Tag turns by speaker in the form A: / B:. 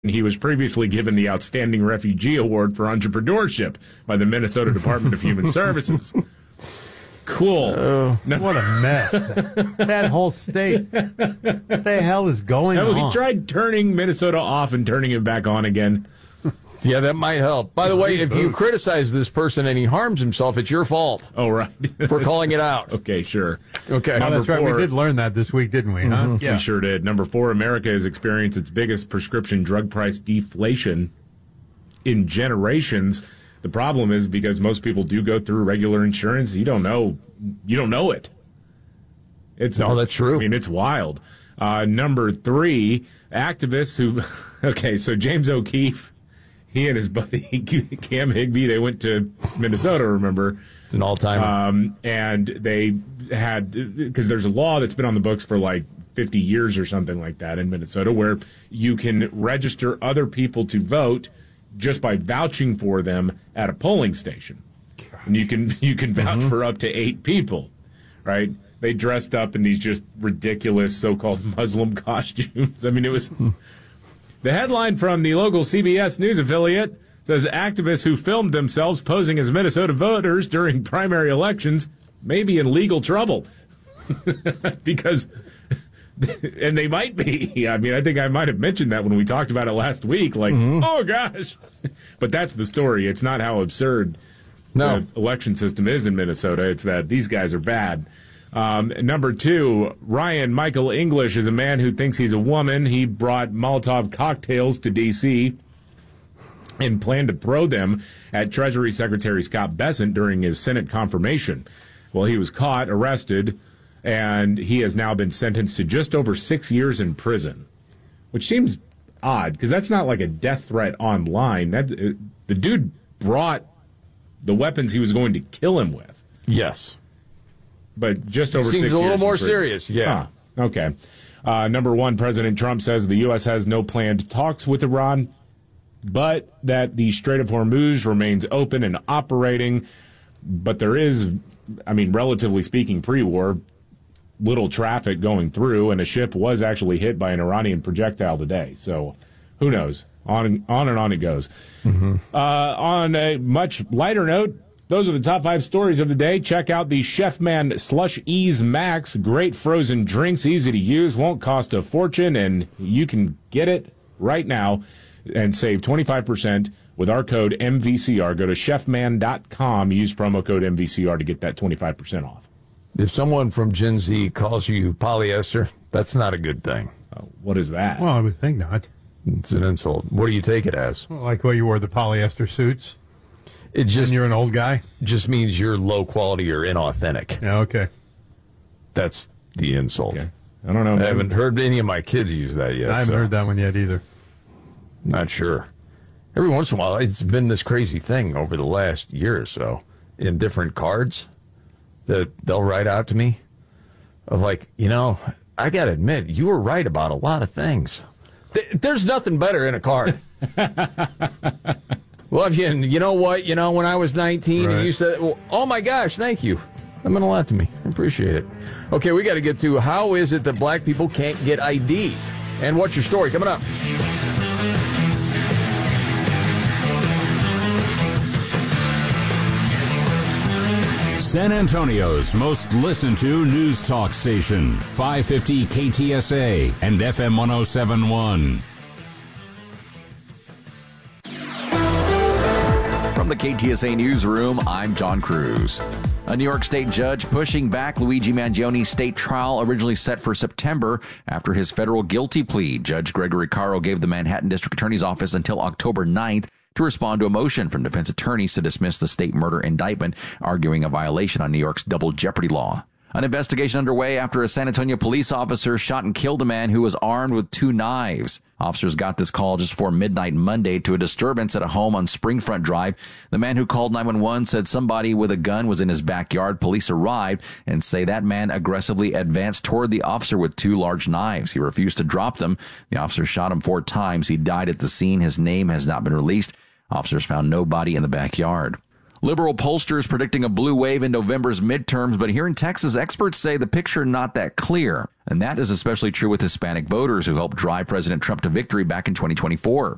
A: He was previously given the Outstanding Refugee Award for Entrepreneurship by the Minnesota Department of Human Services. Cool.
B: What a mess. That whole state. What the hell is going on?
A: He tried turning Minnesota off and turning it back on again.
C: Yeah, that might help. By the way, if you criticize this person and he harms himself, it's your fault.
A: Oh, right.
C: For calling it out.
A: Okay, sure.
C: Okay.
B: Oh, that's right. We did learn that this week, didn't we? Huh?
A: Yeah. We sure did. Number 4, America has experienced its biggest prescription drug price deflation in generations. The problem is because most people do go through regular insurance, you don't know it.
C: That's true.
A: I mean, it's wild. Number 3, activists who, okay, so James O'Keefe, he and his buddy Cam Higbee, they went to Minnesota, remember?
C: It's an all-timer.
A: And they had, because there's a law that's been on the books for like 50 years or something like that in Minnesota, where you can register other people to vote just by vouching for them at a polling station. And you can vouch for up to 8 people, right? They dressed up in these just ridiculous so-called Muslim costumes. I mean, it was... The headline from the local CBS News affiliate says activists who filmed themselves posing as Minnesota voters during primary elections may be in legal trouble. Because, and they might be. I mean, I think I might have mentioned that when we talked about it last week. Like, oh gosh. But that's the story. It's not how absurd the election system is in Minnesota. It's that these guys are bad. Number 2, Ryan Michael English is a man who thinks he's a woman. He brought Molotov cocktails to D.C. and planned to throw them at Treasury Secretary Scott Bessent during his Senate confirmation. Well, he was caught, arrested, and he has now been sentenced to just over 6 years in prison, which seems odd because that's not like a death threat online. The dude brought the weapons he was going to kill him with.
C: Yes.
A: But just over 6 years.
C: Seems a little more serious, yeah.
A: Okay. Number 1, President Trump says the U.S. has no planned talks with Iran, but that the Strait of Hormuz remains open and operating. But there is, I mean, relatively speaking, pre-war, little traffic going through, and a ship was actually hit by an Iranian projectile today. So who knows? On and on it goes. On a much lighter note, those are the top 5 stories of the day. Check out the Chefman Slush Ease Max. Great frozen drinks, easy to use, won't cost a fortune, and you can get it right now and save 25% with our code MVCR. Go to chefman.com, use promo code MVCR to get that 25% off.
C: If someone from Gen Z calls you polyester, that's not a good thing.
A: What is that?
B: Well, I would think not.
C: It's an insult. What do you take it as?
B: Well, like when you wore the polyester suits.
C: It just,
B: and you're an old guy?
C: Just means you're low quality or inauthentic.
B: Yeah, okay.
C: That's the insult.
A: Okay. I don't know.
C: I haven't heard any of my kids use that yet.
B: I haven't heard that one yet either.
C: Not sure. Every once in a while, it's been this crazy thing over the last year or so in different cards that they'll write out to me of like, I got to admit, you were right about a lot of things. There's nothing better in a card. Well, if you know what, when I was 19 and you said, well, oh my gosh, thank you. That meant a lot to me. I appreciate it. Okay, we got to get to how is it that black people can't get ID? And what's your story? Coming up.
D: San Antonio's most listened to news talk station, 550 KTSA and FM 1071.
E: From the KTSA Newsroom, I'm John Cruz. A New York State judge pushing back Luigi Mangioni's state trial originally set for September after his federal guilty plea. Judge Gregory Caro gave the Manhattan District Attorney's Office until October 9th to respond to a motion from defense attorneys to dismiss the state murder indictment, arguing a violation on New York's double jeopardy law. An investigation underway after a San Antonio police officer shot and killed a man who was armed with 2 knives. Officers got this call just before midnight Monday to a disturbance at a home on Springfront Drive. The man who called 911 said somebody with a gun was in his backyard. Police arrived and say that man aggressively advanced toward the officer with 2 large knives. He refused to drop them. The officer shot him 4 times. He died at the scene. His name has not been released. Officers found no body in the backyard. Liberal pollsters predicting a blue wave in November's midterms, but here in Texas, experts say the picture not that clear. And that is especially true with Hispanic voters who helped drive President Trump to victory back in 2024.